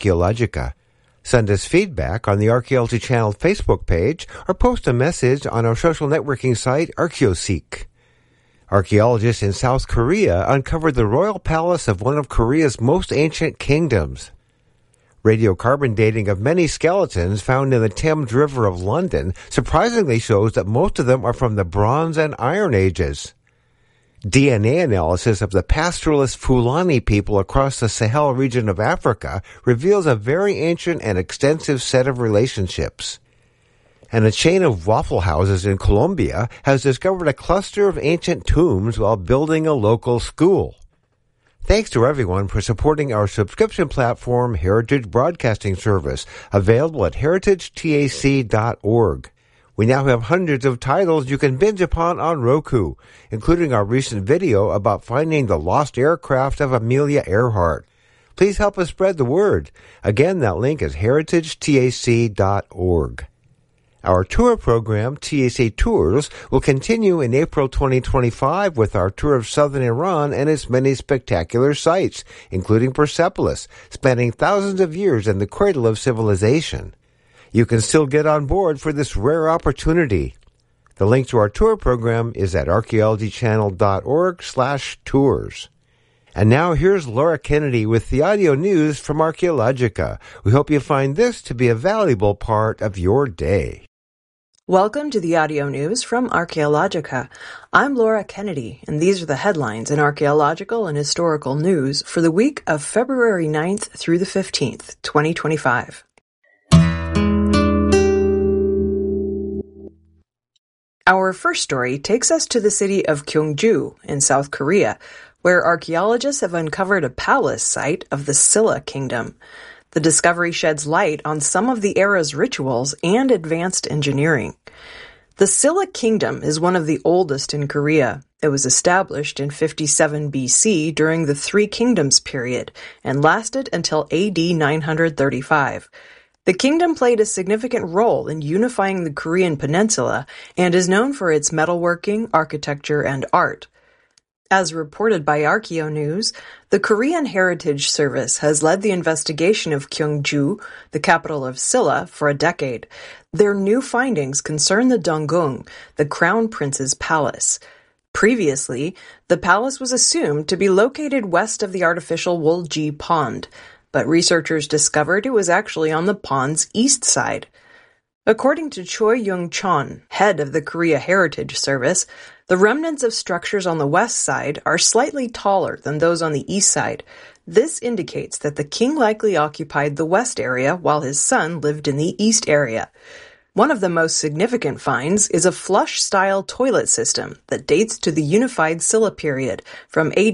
Archaeologica. Send us feedback on the Archaeology Channel Facebook page or post a message on our social networking site, Archaeoseek. Archaeologists in South Korea uncovered the royal palace of one of Korea's most ancient kingdoms. Radiocarbon dating of many skeletons found in the Thames River of London surprisingly shows that most of them are from the Bronze and Iron Ages. DNA analysis of the pastoralist Fulani people across the Sahel region of Africa reveals a very ancient and extensive set of relationships. And a chain of waffle houses in Colombia has discovered a cluster of ancient tombs while building a local school. Thanks to everyone for supporting our subscription platform, Heritage Broadcasting Service, available at heritagetac.org. We now have hundreds of titles you can binge upon on Roku, including our recent video about finding the lost aircraft of Amelia Earhart. Please help us spread the word. Again, that link is heritagetac.org. Our tour program, TAC Tours, will continue in April 2025 with our tour of southern Iran and its many spectacular sites, including Persepolis, spanning thousands of years in the cradle of civilization. You can still get on board for this rare opportunity. The link to our tour program is at archaeologychannel.org/tours. And now here's Laura Kennedy with the audio news from Archaeologica. We hope you find this to be a valuable part of your day. Welcome to the audio news from Archaeologica. I'm Laura Kennedy, and these are the headlines in archaeological and historical news for the week of February 9th through the 15th, 2025. Our first story takes us to the city of Gyeongju in South Korea, where archaeologists have uncovered a palace site of the Silla Kingdom. The discovery sheds light on some of the era's rituals and advanced engineering. The Silla Kingdom is one of the oldest in Korea. It was established in 57 BC during the Three Kingdoms period and lasted until AD 935. The kingdom played a significant role in unifying the Korean peninsula and is known for its metalworking, architecture, and art. As reported by ArchaeoNews, the Korean Heritage Service has led the investigation of Gyeongju, the capital of Silla, for a decade. Their new findings concern the Donggung, the Crown Prince's palace. Previously, the palace was assumed to be located west of the artificial Wolji Pond, but researchers discovered it was actually on the pond's east side. According to Choi Young-chon, head of the Korea Heritage Service, the remnants of structures on the west side are slightly taller than those on the east side. This indicates that the king likely occupied the west area while his son lived in the east area. One of the most significant finds is a flush-style toilet system that dates to the unified Silla period from AD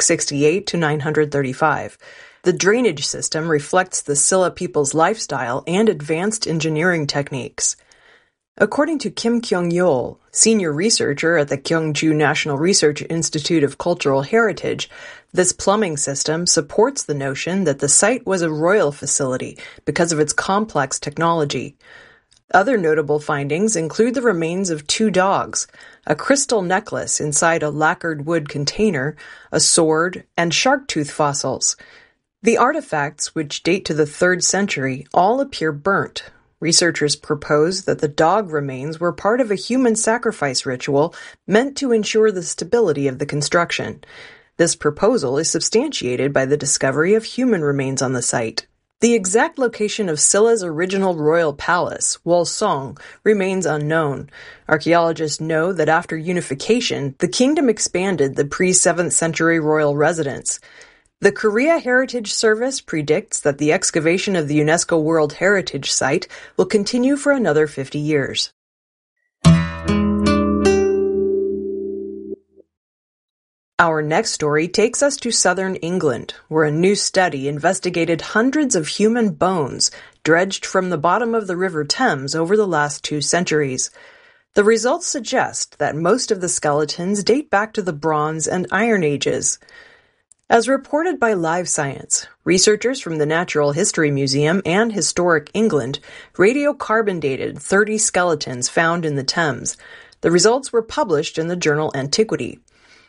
668 to 935. The drainage system reflects the Silla people's lifestyle and advanced engineering techniques. According to Kim Kyung-yeol, senior researcher at the Gyeongju National Research Institute of Cultural Heritage, this plumbing system supports the notion that the site was a royal facility because of its complex technology. Other notable findings include the remains of 2 dogs, a crystal necklace inside a lacquered wood container, a sword, and shark tooth fossils. The artifacts, which date to the 3rd century, all appear burnt. Researchers propose that the dog remains were part of a human sacrifice ritual meant to ensure the stability of the construction. This proposal is substantiated by the discovery of human remains on the site. The exact location of Silla's original royal palace, Wolsong, remains unknown. Archaeologists know that after unification, the kingdom expanded the pre-7th century royal residence. The Korea Heritage Service predicts that the excavation of the UNESCO World Heritage Site will continue for another 50 years. Our next story takes us to southern England, where a new study investigated hundreds of human bones dredged from the bottom of the River Thames over the last 2 centuries. The results suggest that most of the skeletons date back to the Bronze and Iron Ages. As reported by Live Science, researchers from the Natural History Museum and Historic England radiocarbon dated 30 skeletons found in the Thames. The results were published in the journal Antiquity.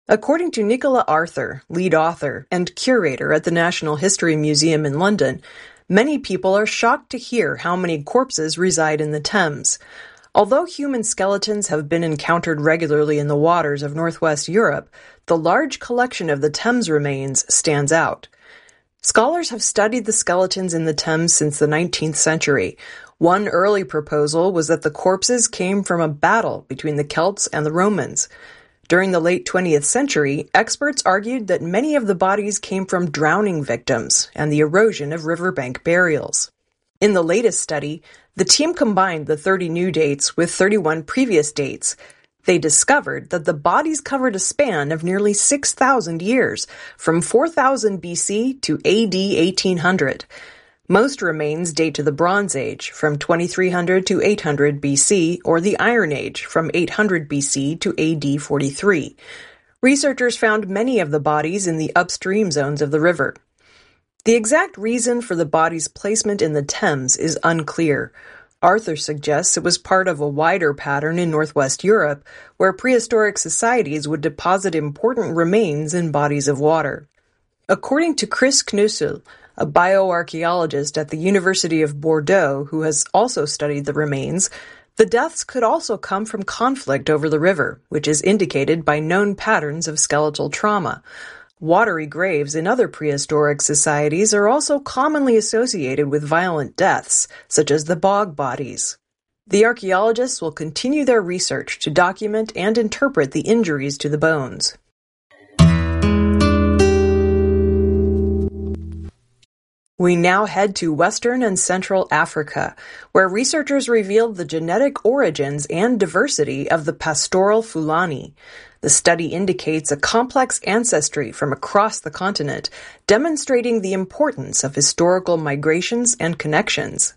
According to Nicola Arthur, lead author and curator at the National History Museum in London, many people are shocked to hear how many corpses reside in the Thames. Although human skeletons have been encountered regularly in the waters of northwest Europe, the large collection of the Thames remains stands out. Scholars have studied the skeletons in the Thames since the 19th century. One early proposal was that the corpses came from a battle between the Celts and the Romans. During the late 20th century, experts argued that many of the bodies came from drowning victims and the erosion of riverbank burials. In the latest study, the team combined the 30 new dates with 31 previous dates. They discovered that the bodies covered a span of nearly 6,000 years, from 4000 BC to AD 1800. Most remains date to the Bronze Age, from 2300 to 800 BC, or the Iron Age, from 800 BC to AD 43. Researchers found many of the bodies in the upstream zones of the river. The exact reason for the bodies' placement in the Thames is unclear. Arthur suggests it was part of a wider pattern in northwest Europe, where prehistoric societies would deposit important remains in bodies of water. According to Chris Knussel, a bioarchaeologist at the University of Bordeaux who has also studied the remains, the deaths could also come from conflict over the river, which is indicated by known patterns of skeletal trauma. Watery graves in other prehistoric societies are also commonly associated with violent deaths, such as the bog bodies. The archaeologists will continue their research to document and interpret the injuries to the bones. We now head to Western and Central Africa, where researchers revealed the genetic origins and diversity of the pastoral Fulani. The study indicates a complex ancestry from across the continent, demonstrating the importance of historical migrations and connections.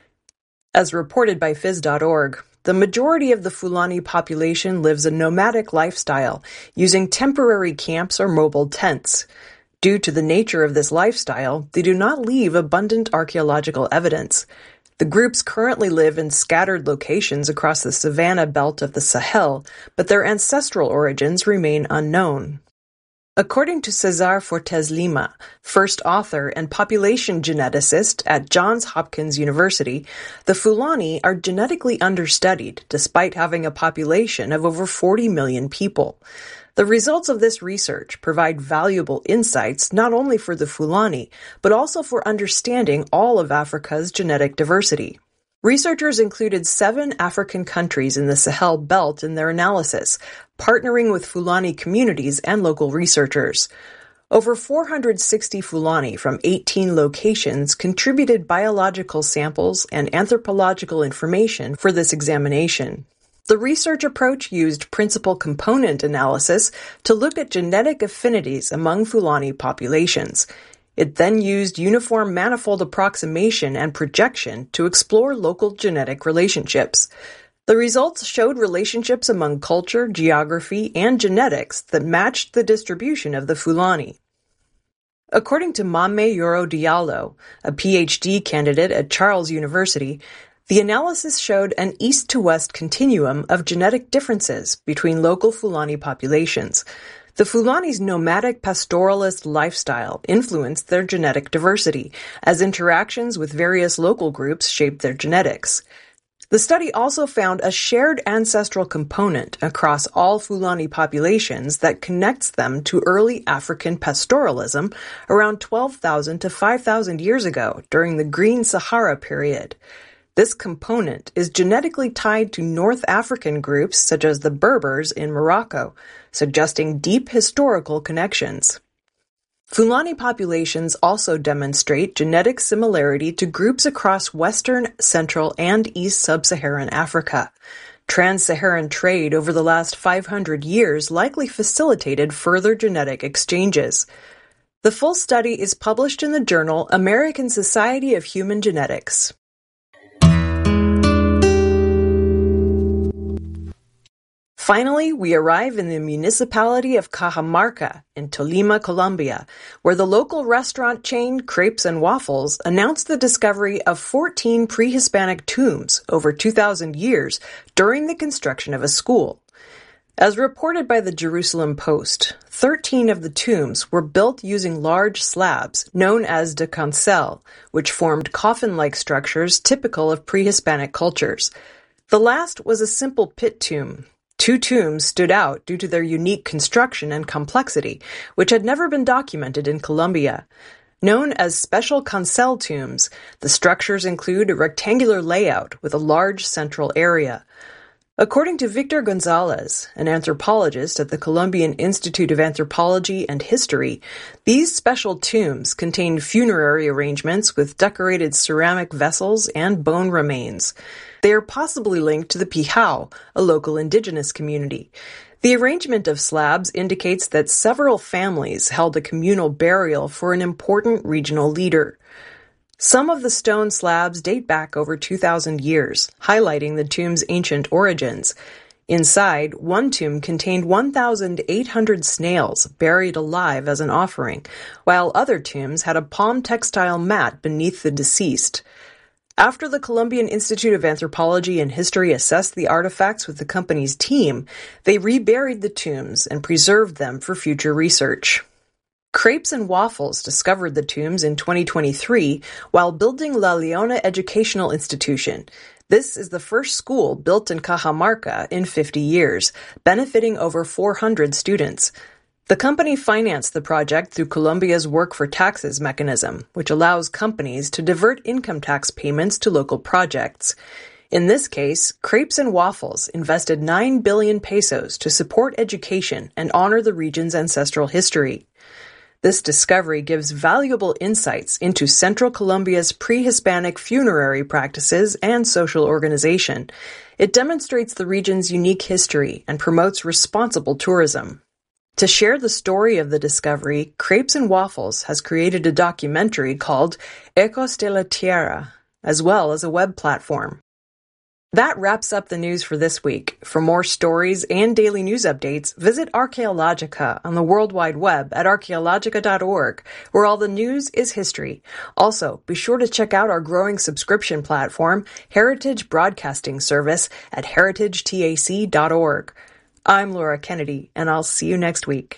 As reported by Phys.org, the majority of the Fulani population lives a nomadic lifestyle, using temporary camps or mobile tents. Due to the nature of this lifestyle, they do not leave abundant archaeological evidence. The groups currently live in scattered locations across the savanna belt of the Sahel, but their ancestral origins remain unknown. According to Cesar Fortes Lima, first author and population geneticist at Johns Hopkins University, the Fulani are genetically understudied despite having a population of over 40 million people. The results of this research provide valuable insights not only for the Fulani, but also for understanding all of Africa's genetic diversity. Researchers included 7 African countries in the Sahel belt in their analysis, partnering with Fulani communities and local researchers. Over 460 Fulani from 18 locations contributed biological samples and anthropological information for this examination. The research approach used principal component analysis to look at genetic affinities among Fulani populations. It then used uniform manifold approximation and projection to explore local genetic relationships. The results showed relationships among culture, geography, and genetics that matched the distribution of the Fulani. According to Mame Yoro Diallo, a PhD candidate at Charles University, the analysis showed an east-to-west continuum of genetic differences between local Fulani populations. The Fulani's nomadic pastoralist lifestyle influenced their genetic diversity, as interactions with various local groups shaped their genetics. The study also found a shared ancestral component across all Fulani populations that connects them to early African pastoralism around 12,000 to 5,000 years ago during the Green Sahara period. This component is genetically tied to North African groups such as the Berbers in Morocco, suggesting deep historical connections. Fulani populations also demonstrate genetic similarity to groups across Western, Central, and East Sub-Saharan Africa. Trans-Saharan trade over the last 500 years likely facilitated further genetic exchanges. The full study is published in the journal American Society of Human Genetics. Finally, we arrive in the municipality of Cajamarca in Tolima, Colombia, where the local restaurant chain Crepes and Waffles announced the discovery of 14 pre-Hispanic tombs over 2,000 years during the construction of a school. As reported by the Jerusalem Post, 13 of the tombs were built using large slabs known as de cancel, which formed coffin-like structures typical of pre-Hispanic cultures. The last was a simple pit tomb. 2 tombs stood out due to their unique construction and complexity, which had never been documented in Colombia. Known as special cancel tombs, the structures include a rectangular layout with a large central area. According to Victor Gonzalez, an anthropologist at the Colombian Institute of Anthropology and History, these special tombs contain funerary arrangements with decorated ceramic vessels and bone remains. They are possibly linked to the Pijao, a local indigenous community. The arrangement of slabs indicates that several families held a communal burial for an important regional leader. Some of the stone slabs date back over 2,000 years, highlighting the tomb's ancient origins. Inside, one tomb contained 1,800 snails buried alive as an offering, while other tombs had a palm textile mat beneath the deceased. After the Colombian Institute of Anthropology and History assessed the artifacts with the company's team, they reburied the tombs and preserved them for future research. Crepes and Waffles discovered the tombs in 2023 while building La Leona Educational Institution. This is the first school built in Cajamarca in 50 years, benefiting over 400 students. The company financed the project through Colombia's Work for Taxes mechanism, which allows companies to divert income tax payments to local projects. In this case, Crepes and Waffles invested 9 billion pesos to support education and honor the region's ancestral history. This discovery gives valuable insights into Central Colombia's pre-Hispanic funerary practices and social organization. It demonstrates the region's unique history and promotes responsible tourism. To share the story of the discovery, Crepes and Waffles has created a documentary called Ecos de la Tierra, as well as a web platform. That wraps up the news for this week. For more stories and daily news updates, visit Archaeologica on the World Wide Web at archaeologica.org, where all the news is history. Also, be sure to check out our growing subscription platform, Heritage Broadcasting Service, at heritagetac.org. I'm Laura Kennedy, and I'll see you next week.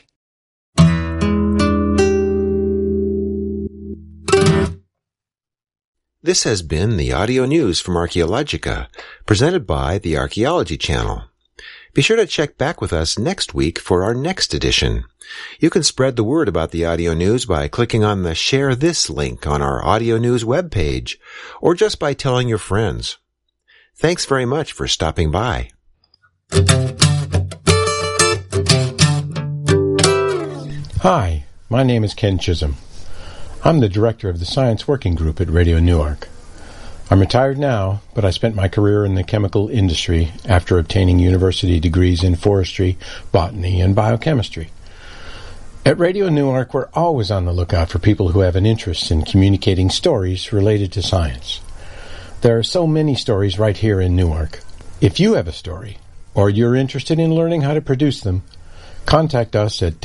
This has been the audio news from Archaeologica, presented by the Archaeology Channel. Be sure to check back with us next week for our next edition. You can spread the word about the audio news by clicking on the Share This link on our audio news webpage, or just by telling your friends. Thanks very much for stopping by. Hi, my name is Ken Chisholm. I'm the director of the Science Working Group at Radio Newark. I'm retired now, but I spent my career in the chemical industry after obtaining university degrees in forestry, botany, and biochemistry. At Radio Newark, we're always on the lookout for people who have an interest in communicating stories related to science. There are so many stories right here in Newark. If you have a story, or you're interested in learning how to produce them, contact us at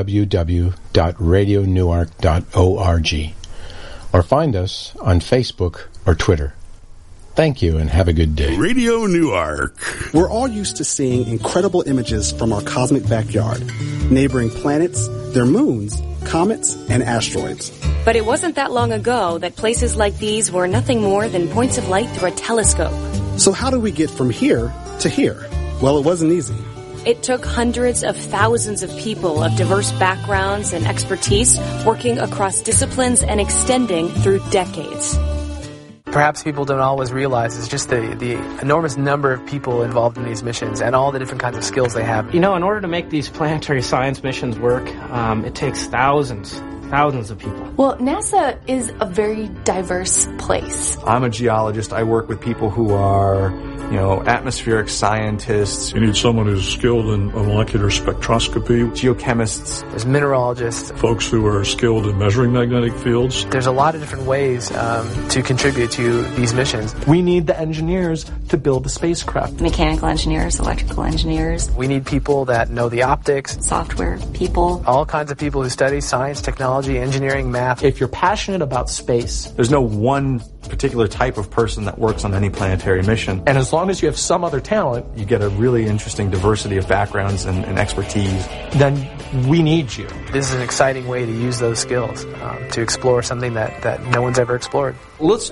www.radionewark.org or find us on Facebook or Twitter. Thank you and have a good day. Radio Newark. We're all used to seeing incredible images from our cosmic backyard, neighboring planets, their moons, comets, and asteroids. But it wasn't that long ago that places like these were nothing more than points of light through a telescope. So how do we get from here to here? Well, it wasn't easy. It took hundreds of thousands of people of diverse backgrounds and expertise working across disciplines and extending through decades. Perhaps people don't always realize is just the enormous number of people involved in these missions and all the different kinds of skills they have. You know, in order to make these planetary science missions work, it takes thousands of people. Well, NASA is a very diverse place. I'm a geologist. I work with people who are, atmospheric scientists. You need someone who's skilled in molecular spectroscopy. Geochemists. There's mineralogists. Folks who are skilled in measuring magnetic fields. There's a lot of different ways to contribute to these missions. We need the engineers to build the spacecraft. Mechanical engineers, electrical engineers. We need people that know the optics. Software people. All kinds of people who study science, technology, engineering, math. If you're passionate about space, there's no one particular type of person that works on any planetary mission. And as long as you have some other talent, you get a really interesting diversity of backgrounds and expertise. Then we need you. This is an exciting way to use those skills to explore something that no one's ever explored. Let's